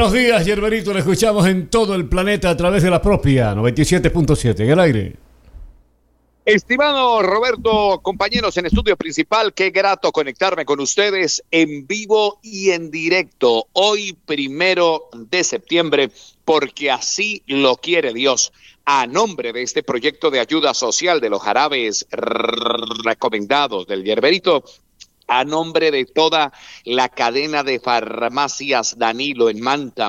Buenos días, Yerberito. Le escuchamos en todo el planeta a través de la propia 97.7 en el aire. Estimado Roberto, compañeros en estudio principal, qué grato conectarme con ustedes en vivo y en directo. Hoy, 1 de septiembre, porque así lo quiere Dios. A nombre de este proyecto de ayuda social de los jarabes recomendados del Yerberito, a nombre de toda la cadena de farmacias Danilo en Manta,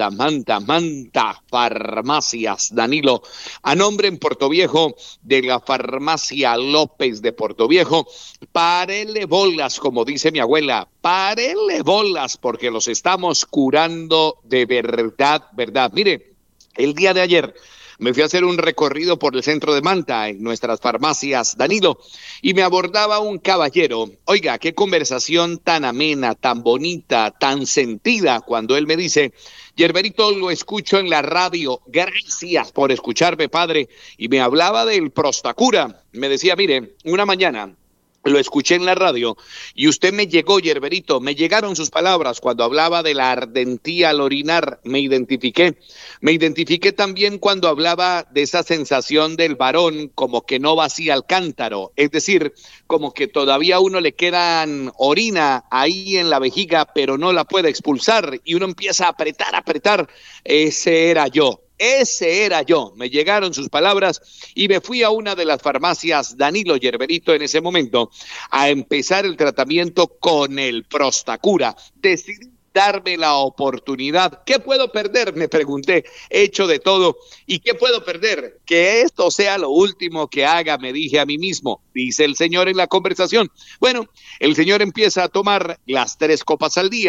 farmacias Danilo, a nombre en Portoviejo de la farmacia López de Portoviejo, párele bolas, como dice mi abuela, párele bolas, porque los estamos curando de verdad, verdad. Mire, el día de ayer me fui a hacer un recorrido por el centro de Manta, en nuestras farmacias Danilo, y me abordaba un caballero. Oiga, qué conversación tan amena, tan bonita, tan sentida, cuando él me dice: Yerberito, lo escucho en la radio, gracias por escucharme, padre. Y me hablaba del Prostacura. Me decía, mire, una mañana lo escuché en la radio y usted me llegó, Yerberito, me llegaron sus palabras cuando hablaba de la ardentía al orinar, me identifiqué también cuando hablaba de esa sensación del varón como que no vacía el cántaro, es decir, como que todavía a uno le quedan orina ahí en la vejiga pero no la puede expulsar y uno empieza a apretar, ese era yo, me llegaron sus palabras y me fui a una de las farmacias Danilo Yerberito en ese momento a empezar el tratamiento con el Prostacura. Decidí darme la oportunidad. ¿Qué puedo perder? Me pregunté. He hecho de todo. ¿Y qué puedo perder? Que esto sea lo último que haga, me dije a mí mismo, dice el señor en la conversación. Bueno, el señor empieza a tomar las 3 copas al día.